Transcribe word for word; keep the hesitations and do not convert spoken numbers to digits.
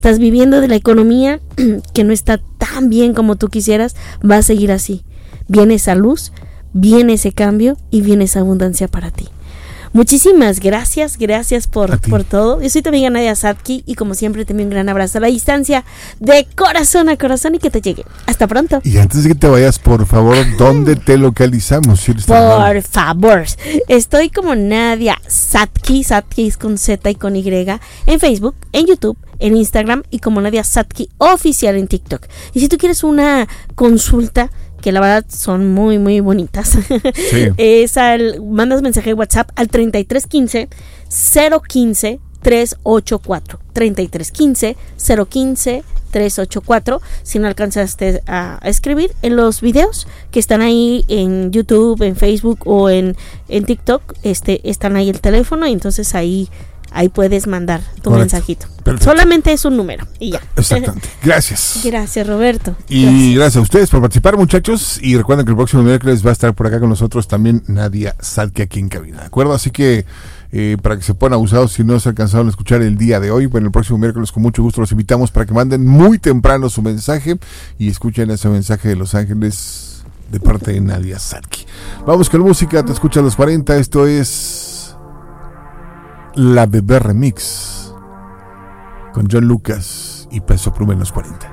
estás viviendo de la economía que no está tan bien como tú quisieras, va a seguir así. Viene esa luz, viene ese cambio y viene esa abundancia para ti. Muchísimas gracias, gracias por, por todo. Yo soy tu amiga Nadia Sadki y como siempre te envío un gran abrazo a la distancia, de corazón a corazón, y que te llegue. Hasta pronto. Y antes de que te vayas, por favor, ¿dónde te localizamos? Si por mal. favor, estoy como Nadia Sadki, Sadki es con Z y con Y, en Facebook, en YouTube, en Instagram y como Nadia Sadki Oficial en TikTok. Y si tú quieres una consulta, que la verdad son muy muy bonitas, sí. es al, mandas mensaje de WhatsApp al treinta y tres quince cero quince tres ochenta y cuatro, treinta y tres quince cero quince tres ochenta y cuatro. Si no alcanzaste a, a escribir, en los videos que están ahí en YouTube, en Facebook o en, en TikTok, este, están ahí el teléfono, y entonces ahí Ahí puedes mandar tu Correcto. mensajito. Perfecto. Solamente es un número y ya. Exactamente. Gracias. Gracias, Roberto. Y gracias. gracias a ustedes por participar, muchachos. Y recuerden que el próximo miércoles va a estar por acá con nosotros también Nadia Sadki aquí en cabina. ¿De acuerdo? Así que eh, para que se pongan abusados si no se alcanzaron a escuchar el día de hoy, bueno, el próximo miércoles con mucho gusto los invitamos para que manden muy temprano su mensaje y escuchen ese mensaje de Los Ángeles de parte de Nadia Sadki. Vamos con música. Te escuchas a los cuarenta. Esto es La Bebé Remix con John Lucas y Peso Pluma en los cuarenta.